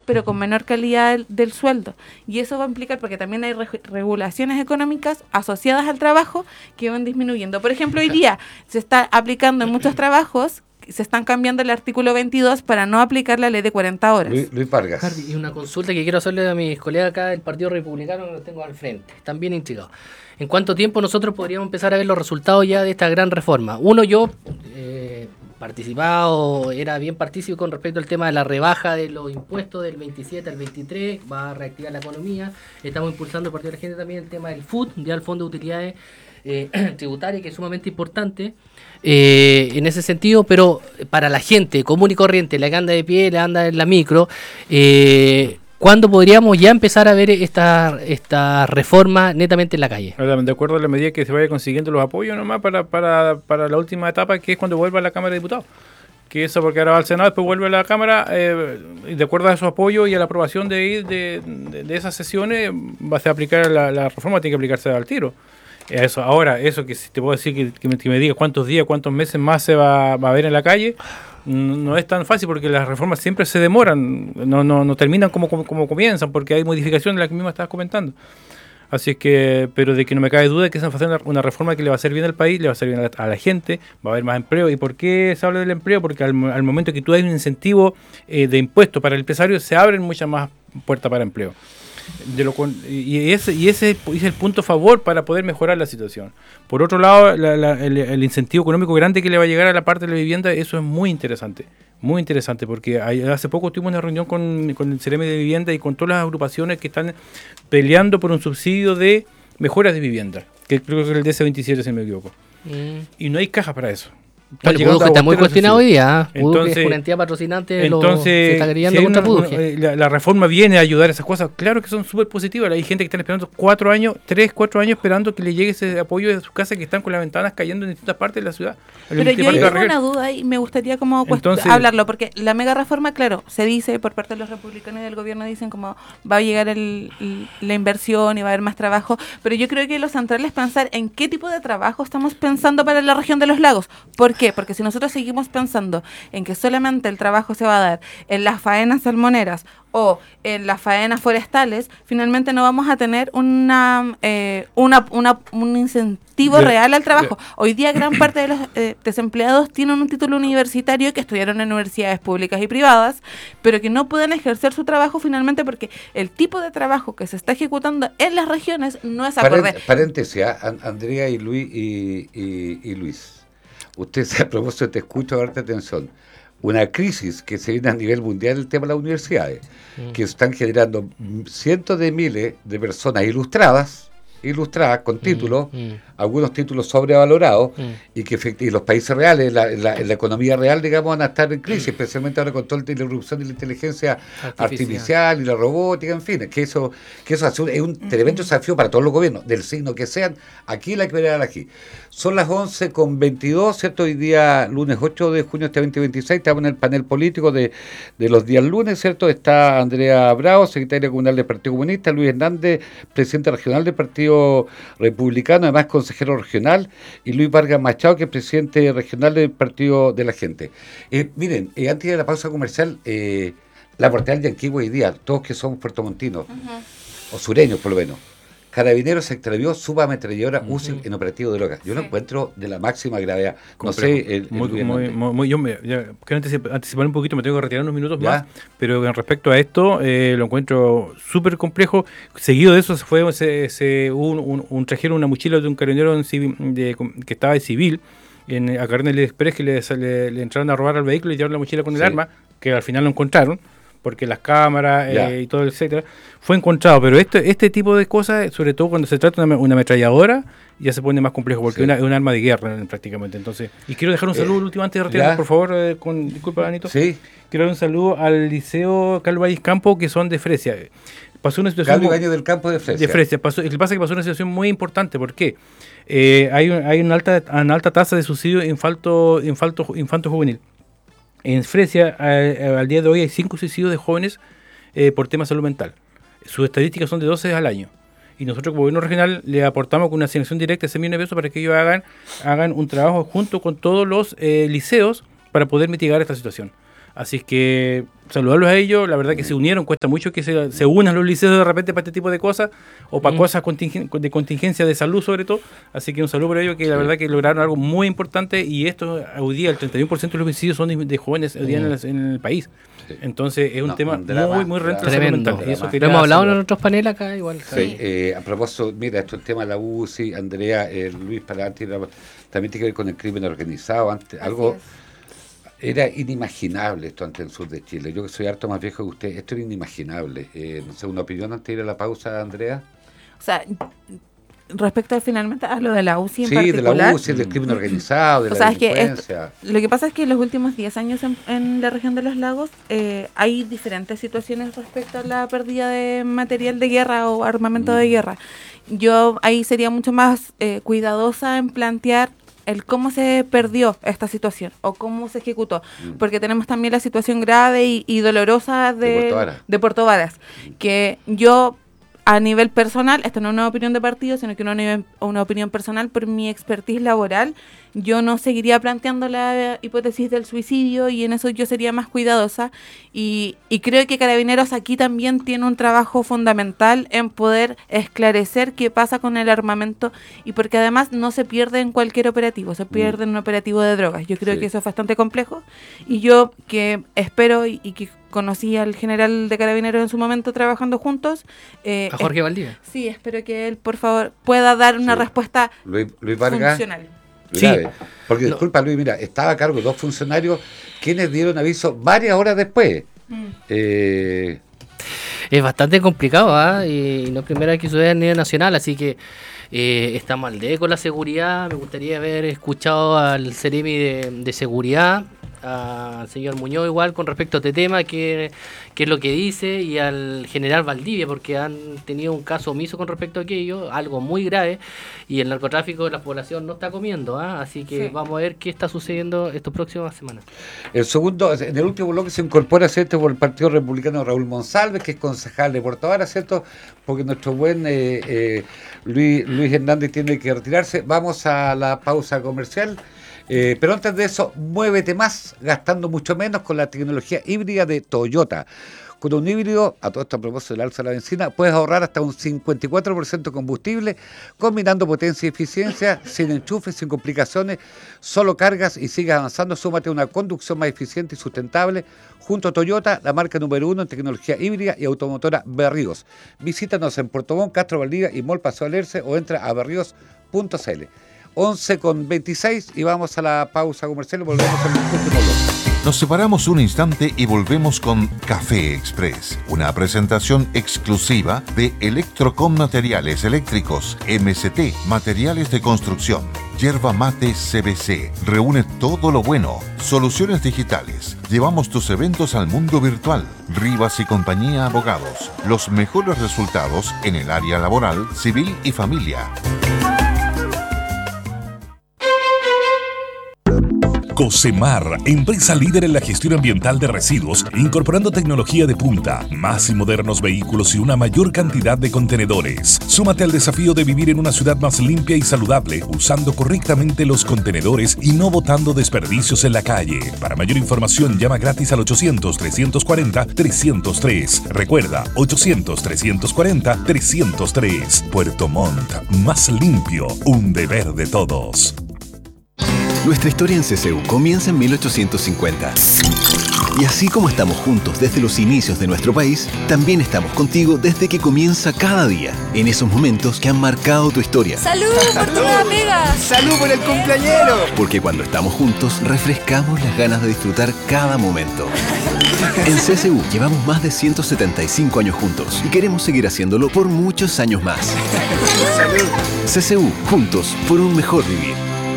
pero con menor calidad del sueldo. Y eso va a implicar, porque también hay regulaciones económicas asociadas al trabajo que van disminuyendo. Por ejemplo, hoy día se está aplicando en muchos trabajos, se están cambiando el artículo 22 para no aplicar la ley de 40 horas. Luis Vargas. Harvey, y una consulta que quiero hacerle a mis colegas acá del Partido Republicano, que lo tengo al frente. Están bien intrigados. ¿En cuánto tiempo nosotros podríamos empezar a ver los resultados ya de esta gran reforma? Uno, yo participado, era bien partícipe con respecto al tema de la rebaja de los impuestos del 27 al 23, va a reactivar la economía. Estamos impulsando el Partido de la Gente también el tema del FUT, ya el Fondo de Utilidades Tributarias, que es sumamente importante en ese sentido, pero para la gente común y corriente, la que anda de pie, la anda en la micro, ¿cuándo podríamos ya empezar a ver esta reforma netamente en la calle? De acuerdo a la medida que se vaya consiguiendo los apoyos nomás para la última etapa, que es cuando vuelva a la Cámara de Diputados. Que eso porque ahora va al Senado, después vuelve a la Cámara, y de acuerdo a esos apoyos y a la aprobación de esas sesiones, va a aplicar la reforma, tiene que aplicarse al tiro. Eso, ahora, eso que si te puedo decir que me digas cuántos días, cuántos meses más se va a ver en la calle, no es tan fácil porque las reformas siempre se demoran, no terminan como comienzan, porque hay modificaciones, las que misma estabas comentando. Así es que, pero de que no me cabe duda de que se va a hacer una reforma que le va a hacer bien al país, le va a hacer bien a la gente, va a haber más empleo. ¿Y por qué se habla del empleo? Porque al momento que tú das un incentivo de impuestos para el empresario, se abren muchas más puertas para empleo. Y ese es el punto a favor para poder mejorar la situación. Por otro lado, el incentivo económico grande que le va a llegar a la parte de la vivienda, eso es muy interesante porque hace poco tuvimos una reunión con el CEREMI de Vivienda y con todas las agrupaciones que están peleando por un subsidio de mejoras de vivienda, que creo que es el DC27, si no me equivoco. Y no hay caja para eso. Bueno, Puduje está muy cuestionado hoy día. Entonces, es una entidad patrocinante. Entonces, se está queriendo contra Puduje. La reforma viene a ayudar a esas cosas. Claro que son súper positivas. Hay gente que está esperando 4 años esperando que le llegue ese apoyo de sus casas que están con las ventanas cayendo en distintas partes de la ciudad. Pero yo tengo una duda y me gustaría como hablarlo, porque la mega reforma, claro, se dice por parte de los republicanos y del gobierno, dicen como va a llegar la inversión y va a haber más trabajo, pero yo creo que lo central es pensar en qué tipo de trabajo estamos pensando para la región de los lagos. ¿Por qué? Porque si nosotros seguimos pensando en que solamente el trabajo se va a dar en las faenas salmoneras o en las faenas forestales, finalmente no vamos a tener un incentivo real al trabajo. Hoy día gran parte de los desempleados tienen un título universitario, que estudiaron en universidades públicas y privadas, pero que no pueden ejercer su trabajo finalmente porque el tipo de trabajo que se está ejecutando en las regiones no es acorde. Paréntesis, Andrea y Luis. Usted a propósito, te escucho a darte atención. Una crisis que se viene a nivel mundial, el tema de las universidades, que están generando cientos de miles de personas ilustradas con títulos, algunos títulos sobrevalorados, y los países reales, la economía real, digamos, van a estar en crisis, especialmente ahora con toda la irrupción de la inteligencia artificial y la robótica, en fin, que eso es un tremendo desafío para todos los gobiernos, del signo que sean, aquí la que verán aquí. Son las 11:22, ¿cierto? Hoy día, lunes 8 de junio de 2026, estamos en el panel político de los días lunes, ¿cierto? Está Andrea Bravo, secretaria comunal del Partido Comunista, Luis Hernández, presidente regional del Partido Republicano, además consejero regional, y Luis Vargas Machado, que es presidente regional del Partido de la Gente. Miren, antes de la pausa comercial, la portal de Yanquihue hoy día, todos que somos puertomontinos, o sureños por lo menos, Carabineros se extravió subametralladora UCI en operativo de drogas. Yo lo encuentro de la máxima gravedad. No sé, yo quiero anticipar un poquito, me tengo que retirar unos minutos más, pero con respecto a esto, lo encuentro súper complejo. Seguido de eso un trajeron una mochila de un carabinero que estaba de civil, acá en el Express, que le entraron a robar al vehículo y llevaron la mochila con el arma, que al final lo encontraron, porque las cámaras y todo, etcétera, fue encontrado. Pero este tipo de cosas, sobre todo cuando se trata de una ametralladora, ya se pone más complejo, porque es un arma de guerra prácticamente. Entonces, y quiero dejar un saludo último antes de retirar, por favor, disculpa, Anito. Sí. Quiero dar un saludo al Liceo Carlos Valles Campo, que son de Fresia. Pasó una situación Carlos del Campo de Fresia. Lo que pasa es que pasó una situación muy importante. ¿Por qué? Hay una alta tasa de suicidio infanto juvenil. En Fresia, al día de hoy, hay 5 suicidios de jóvenes por tema de salud mental. Sus estadísticas son de 12 al año. Y nosotros, como gobierno regional, le aportamos con una asignación directa de 100 millones de pesos para que ellos hagan un trabajo junto con todos los liceos para poder mitigar esta situación. Así que saludarlos a ellos, la verdad que se unieron, cuesta mucho que se unan los liceos de repente para este tipo de cosas, o para cosas de contingencia de salud sobre todo, así que un saludo por ellos, que la verdad que lograron algo muy importante, y esto hoy día, el 31% de los homicidios son de jóvenes hoy día en el país. Entonces es un tema muy tremendo. Y eso lo hemos hablado en otros paneles acá igual. Sí. A propósito, mira, esto es el tema de la UCI, Andrea, Luis, para también tiene que ver con el crimen organizado. Antes, algo era inimaginable esto ante el sur de Chile. Yo que soy harto más viejo que usted, esto era inimaginable. No sé, ¿una opinión antes de ir a la pausa, Andrea? O sea, respecto finalmente a lo de la UCI en particular. Sí, de la UCI, del crimen organizado, de la delincuencia. Lo que pasa es que en los últimos 10 años en la región de los lagos hay diferentes situaciones respecto a la pérdida de material de guerra o armamento de guerra. Yo ahí sería mucho más cuidadosa en plantear el cómo se perdió esta situación o cómo se ejecutó, porque tenemos también la situación grave y dolorosa de Puerto Varas, que yo a nivel personal, esta no es una opinión de partido, sino que una opinión personal por mi expertise laboral, yo no seguiría planteando la hipótesis del suicidio, y en eso yo sería más cuidadosa, y creo que Carabineros aquí también tiene un trabajo fundamental en poder esclarecer qué pasa con el armamento, y porque además no se pierde en cualquier operativo, se pierde en un operativo de drogas. Yo creo que eso es bastante complejo, y yo que espero y que conocí al general de Carabineros en su momento trabajando juntos. A Jorge Valdivia. Sí, espero que él, por favor, pueda dar una respuesta Luis Vargas, funcional. Sí. Porque, disculpa, Luis, mira, estaba a cargo de 2 funcionarios quienes dieron aviso varias horas después. Es bastante complicado, y no es primera vez que sucede a nivel nacional, así que estamos al debe con la seguridad. Me gustaría haber escuchado al Ceremi de seguridad, al señor Muñoz igual con respecto a este tema, que es lo que dice, y al general Valdivia, porque han tenido un caso omiso con respecto a aquello, algo muy grave, y el narcotráfico de la población no está comiendo, así que vamos a ver qué está sucediendo estas próximas semanas. En el último bloque se incorpora, ¿cierto?, por el Partido Republicano Raúl Monsalve, que es concejal de Puerto Varas, ¿cierto?, porque nuestro buen Luis Hernández tiene que retirarse. Vamos a la pausa comercial. Pero antes de eso, muévete más, gastando mucho menos con la tecnología híbrida de Toyota. Con un híbrido, a todo esto a propósito del alza de la benzina, puedes ahorrar hasta un 54% de combustible, combinando potencia y eficiencia, sin enchufes, sin complicaciones, solo cargas y sigues avanzando. Súmate a una conducción más eficiente y sustentable junto a Toyota, la marca número 1 en tecnología híbrida y automotora Berríos. Visítanos en Puerto Montt, Castro Valdivia y Mall Paseo Alerce, o entra a berríos.cl. 11:26 y vamos a la pausa comercial y volvemos al último bloque. Nos separamos un instante y volvemos con Café Express, una presentación exclusiva de Electrocom Materiales Eléctricos, MST, Materiales de Construcción, Yerba Mate CBC, reúne todo lo bueno, soluciones digitales, llevamos tus eventos al mundo virtual, Rivas y Compañía Abogados, los mejores resultados en el área laboral, civil y familia. Cocemar, empresa líder en la gestión ambiental de residuos, incorporando tecnología de punta, más y modernos vehículos y una mayor cantidad de contenedores. Súmate al desafío de vivir en una ciudad más limpia y saludable, usando correctamente los contenedores y no botando desperdicios en la calle. Para mayor información, llama gratis al 800-340-303. Recuerda, 800-340-303. Puerto Montt, más limpio, un deber de todos. Nuestra historia en CCU comienza en 1850. Y así como estamos juntos desde los inicios de nuestro país, también estamos contigo desde que comienza cada día, en esos momentos que han marcado tu historia. ¡Salud por tu nueva pega! ¡Salud por el cumpleañero! Porque cuando estamos juntos, refrescamos las ganas de disfrutar cada momento. En CCU llevamos más de 175 años juntos y queremos seguir haciéndolo por muchos años más. ¡Salud! CCU, juntos por un mejor vivir.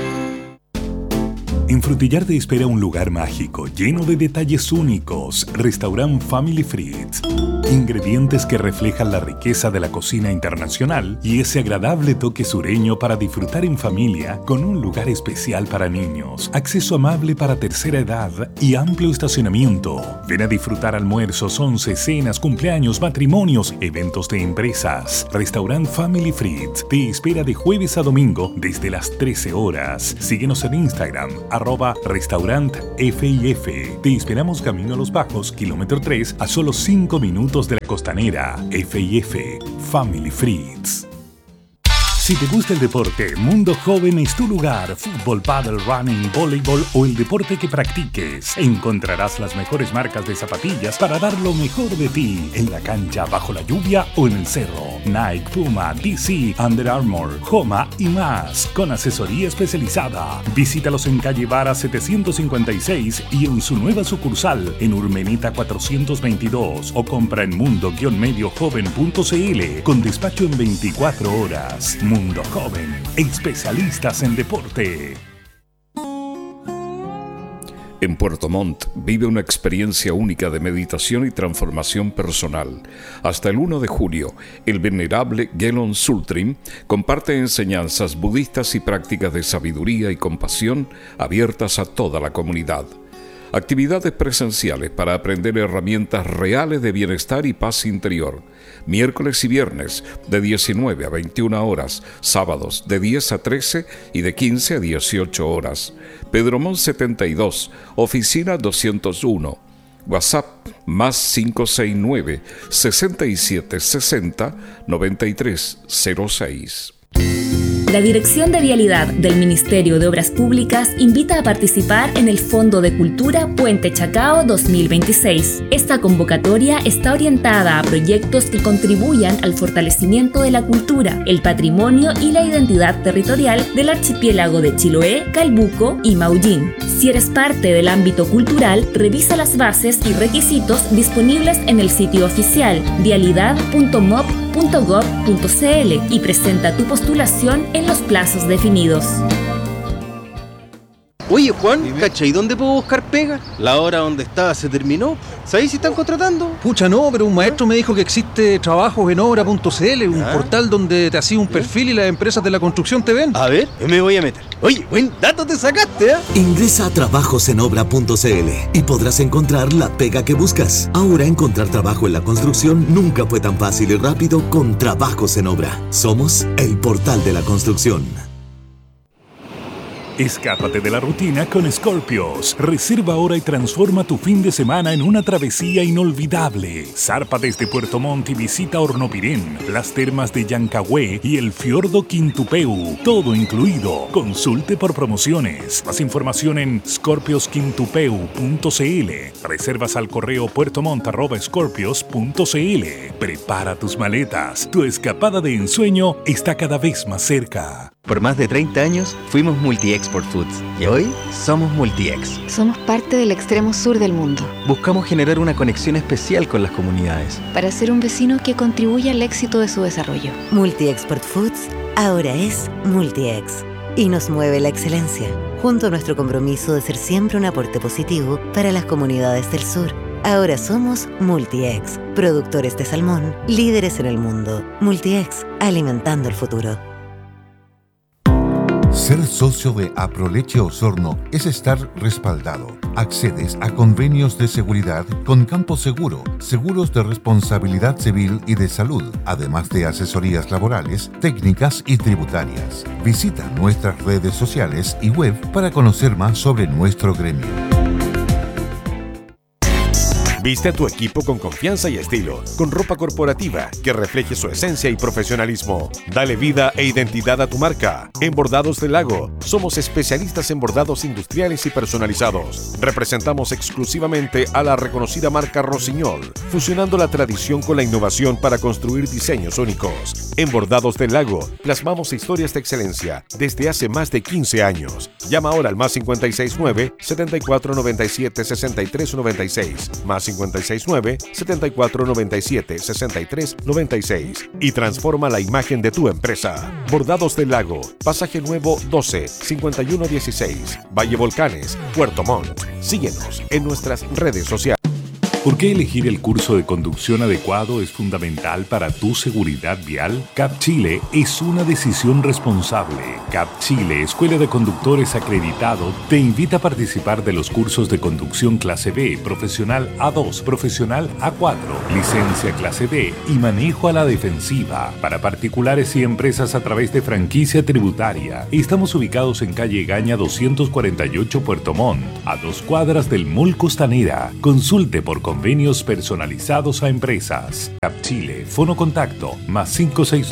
En Frutillar te espera un lugar mágico, lleno de detalles únicos. Restaurant Family Frites. Ingredientes que reflejan la riqueza de la cocina internacional y ese agradable toque sureño para disfrutar en familia, con un lugar especial para niños, acceso amable para tercera edad y amplio estacionamiento. Ven a disfrutar almuerzos, once, cenas, cumpleaños, matrimonios, eventos de empresas. Restaurant Family Frites te espera de jueves a domingo desde las 13 horas. Síguenos en Instagram, @restaurant FIF. Te esperamos camino a Los Bajos, kilómetro 3, a solo 5 minutos de la Costanera. FIF, Family Friends. Si te gusta el deporte, Mundo Joven es tu lugar. Fútbol, pádel, running, voleibol o el deporte que practiques. Encontrarás las mejores marcas de zapatillas para dar lo mejor de ti. En la cancha, bajo la lluvia o en el cerro. Nike, Puma, DC, Under Armour, Homa y más. Con asesoría especializada. Visítalos en calle Vara 756 y en su nueva sucursal en Urmeneta 422. O compra en mundo-mediojoven.cl con despacho en 24 horas. Mundo Joven, especialistas en deporte. En Puerto Montt vive una experiencia única de meditación y transformación personal. Hasta el 1 de julio, el venerable Gelon Sultrim comparte enseñanzas budistas y prácticas de sabiduría y compasión abiertas a toda la comunidad. Actividades presenciales para aprender herramientas reales de bienestar y paz interior. Miércoles y viernes de 19 a 21 horas, sábados de 10 a 13 y de 15 a 18 horas. Pedromón 72, oficina 201. WhatsApp más 569 6760 9306. La Dirección de Vialidad del Ministerio de Obras Públicas invita a participar en el Fondo de Cultura Puente Chacao 2026. Esta convocatoria está orientada a proyectos que contribuyan al fortalecimiento de la cultura, el patrimonio y la identidad territorial del archipiélago de Chiloé, Calbuco y Maullín. Si eres parte del ámbito cultural, revisa las bases y requisitos disponibles en el sitio oficial vialidad.mop.gov.cl y presenta tu postulación en los plazos definidos. Oye, Juan, ¿cachai dónde puedo buscar pega? La hora donde estaba se terminó. ¿Sabéis si están contratando? Pucha, no, pero un maestro me dijo que existe trabajosenobra.cl, un portal donde te hacía un perfil y las empresas de la construcción te ven. A ver, me voy a meter. Oye, buen dato te sacaste, ¿eh? Ingresa a trabajosenobra.cl y podrás encontrar la pega que buscas. Ahora encontrar trabajo en la construcción nunca fue tan fácil y rápido con Trabajos en Obra. Somos el portal de la construcción. Escápate de la rutina con Scorpios. Reserva ahora y transforma tu fin de semana en una travesía inolvidable. Zarpa desde Puerto Montt y visita Hornopirén, las termas de Yancahue y el fiordo Quintupeu. Todo incluido. Consulte por promociones. Más información en scorpiosquintupeu.cl. Reservas al correo puertomont@scorpios.cl. Prepara tus maletas. Tu escapada de ensueño está cada vez más cerca. Por más de 30 años fuimos Multi-Export Foods y hoy somos Multi-Ex. Somos parte del extremo sur del mundo. Buscamos generar una conexión especial con las comunidades. Para ser un vecino que contribuya al éxito de su desarrollo. Multi-Export Foods ahora es Multi-Ex y nos mueve la excelencia, junto a nuestro compromiso de ser siempre un aporte positivo para las comunidades del sur. Ahora somos Multi-Ex, productores de salmón, líderes en el mundo. Multi-Ex, alimentando el futuro. Ser socio de Aproleche Osorno es estar respaldado. Accedes a convenios de seguridad con Campo Seguro, seguros de responsabilidad civil y de salud, además de asesorías laborales, técnicas y tributarias. Visita nuestras redes sociales y web para conocer más sobre nuestro gremio. Viste a tu equipo con confianza y estilo, con ropa corporativa que refleje su esencia y profesionalismo. Dale vida e identidad a tu marca. En Bordados del Lago, somos especialistas en bordados industriales y personalizados. Representamos exclusivamente a la reconocida marca Rossignol, fusionando la tradición con la innovación para construir diseños únicos. En Bordados del Lago, plasmamos historias de excelencia desde hace más de 15 años. Llama ahora al más 569 7497 6396, más 569-7497-6396 y transforma la imagen de tu empresa. Bordados del Lago, Pasaje Nuevo 12, 5116, Valle Volcanes, Puerto Montt. Síguenos en nuestras redes sociales. ¿Por qué elegir el curso de conducción adecuado es fundamental para tu seguridad vial? CAP Chile es una decisión responsable. CAP Chile, Escuela de Conductores Acreditado, te invita a participar de los cursos de conducción clase B, profesional A2, profesional A4, licencia clase B y manejo a la defensiva para particulares y empresas a través de franquicia tributaria. Estamos ubicados en calle Gaña 248 Puerto Montt, a 2 cuadras del Mall Costanera. Consulte por convenios personalizados a empresas. CAP Chile, fono contacto más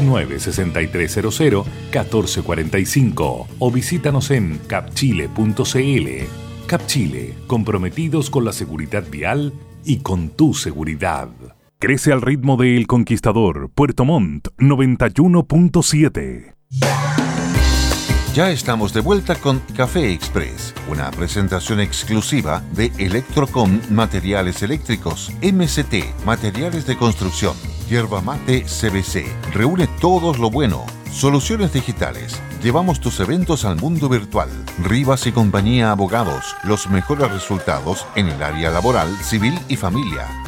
569-6300-1445 o visítanos en capchile.cl. CAP Chile, comprometidos con la seguridad vial y con tu seguridad. Crece al ritmo de El Conquistador, Puerto Montt 91.7. Ya estamos de vuelta con Café Express, una presentación exclusiva de Electrocom Materiales Eléctricos, MCT, Materiales de Construcción, Yerba Mate CBC. Reúne todo lo bueno. Soluciones digitales. Llevamos tus eventos al mundo virtual. Rivas y compañía Abogados. Los mejores resultados en el área laboral, civil y familia.